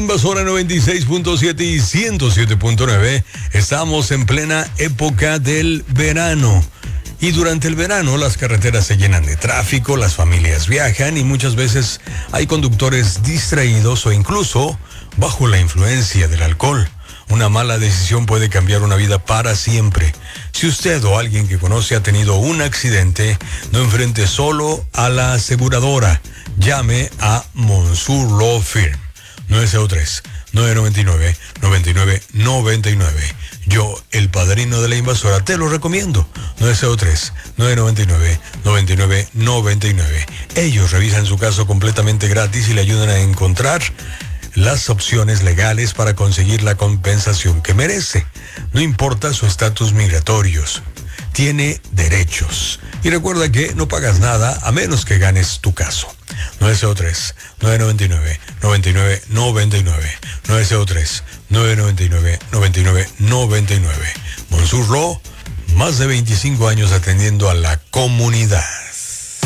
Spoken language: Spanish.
Invasora 96.7 y 107.9. Estamos en plena época del verano. Y durante el verano las carreteras se llenan de tráfico, las familias viajan y muchas veces hay conductores distraídos o incluso bajo la influencia del alcohol. Una mala decisión puede cambiar una vida para siempre. Si usted o alguien que conoce ha tenido un accidente, no enfrente solo a la aseguradora. Llame a Monsoor Law Firm. 903-999-9999. Yo, el padrino de la invasora, te lo recomiendo. 903-999-9999. Ellos revisan su caso completamente gratis y le ayudan a encontrar las opciones legales para conseguir la compensación que merece. No importa su estatus migratorios. Tiene derechos. Y recuerda que no pagas nada a menos que ganes tu caso. 903-999-9999. 903-999-9999. Monsoor Law, más de 25 años atendiendo a la comunidad.